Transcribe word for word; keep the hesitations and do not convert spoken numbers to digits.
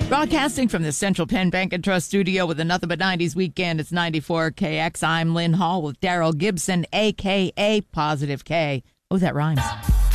Broadcasting from the Central Penn Bank and Trust studio with a Nothing But nineties weekend, it's ninety-four K X. I'm Lynn Hall with Daryl Gibson, a k a. Positive K. Oh, that rhymes.